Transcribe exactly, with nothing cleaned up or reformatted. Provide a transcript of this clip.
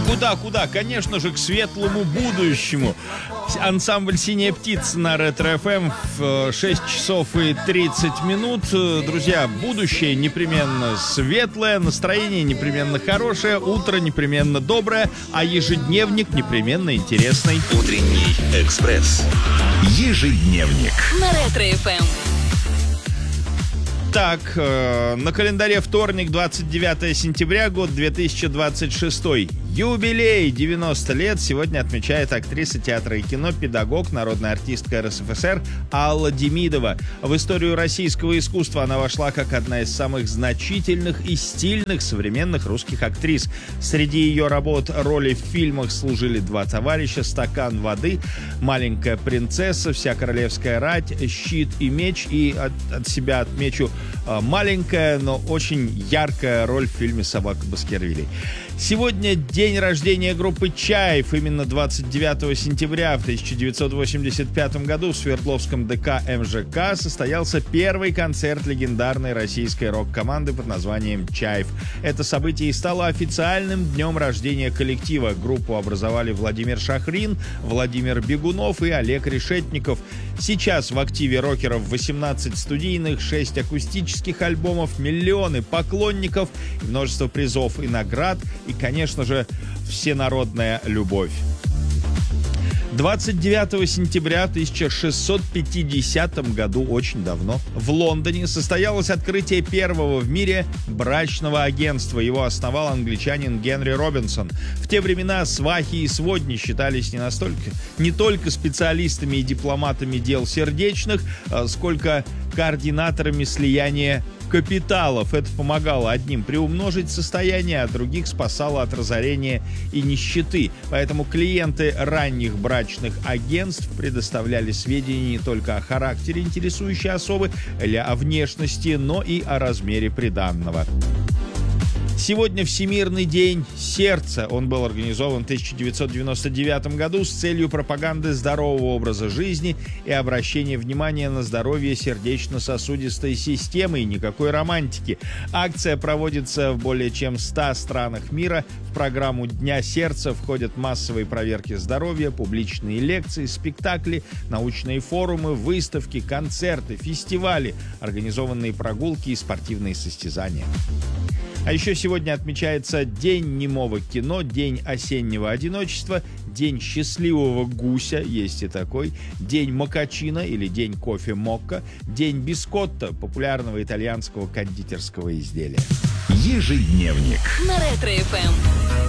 Куда-куда? Конечно же, к светлому будущему. Ансамбль «Синяя птица» на Ретро-эф эм в шесть часов и тридцать минут. Друзья, будущее непременно светлое, настроение непременно хорошее, утро непременно доброе, а ежедневник непременно интересный. Утренний экспресс. Ежедневник. На Ретро-эф эм. Так, э, на календаре вторник, двадцать девятое сентября, год две тысячи двадцать шестой. Юбилей, девяносто лет, сегодня отмечает актриса театра и кино, педагог, народная артистка эр эс эф эс эр Алла Демидова. В историю российского искусства она вошла как одна из самых значительных и стильных современных русских актрис. Среди ее работ роли в фильмах служили «Два товарища», «Стакан воды», «Маленькая принцесса», «Вся королевская рать», «Щит и меч». И от, от себя отмечу маленькая, но очень яркая роль в фильме «Собака Баскервилей». Сегодня день рождения группы «Чайф». Именно двадцать девятого сентября в тысяча девятьсот восемьдесят пятом году в Свердловском дэ ка эм жэ ка состоялся первый концерт легендарной российской рок-команды под названием «Чайф». Это событие и стало официальным днем рождения коллектива. Группу образовали Владимир Шахрин, Владимир Бегунов и Олег Решетников. Сейчас в активе рокеров восемнадцать студийных, шесть акустических альбомов, миллионы поклонников, множество призов и наград, и, конечно же, всенародная любовь. двадцать девятого сентября в тысяча шестьсот пятидесятом году, очень давно, в Лондоне состоялось открытие первого в мире брачного агентства. Его основал англичанин Генри Робинсон. В те времена свахи и сводни считались не настолько, не только специалистами и дипломатами дел сердечных, сколько координаторами слияния капиталов. Это помогало одним приумножить состояние, а других спасало от разорения и нищеты. Поэтому клиенты ранних брачных агентств предоставляли сведения не только о характере интересующей особы или о внешности, но и о размере приданного. Сегодня Всемирный день сердца. Он был организован в тысяча девятьсот девяносто девятом году с целью пропаганды здорового образа жизни и обращения внимания на здоровье сердечно-сосудистой системы, и никакой романтики. Акция проводится в более чем ста странах мира. В программу Дня сердца входят массовые проверки здоровья, публичные лекции, спектакли, научные форумы, выставки, концерты, фестивали, организованные прогулки и спортивные состязания. А еще сегодня отмечается День немого кино, День осеннего одиночества, День счастливого гуся, есть и такой, День мокачино или День кофе-мокко, День бискотто, популярного итальянского кондитерского изделия. Ежедневник. На Ретро-эф эм.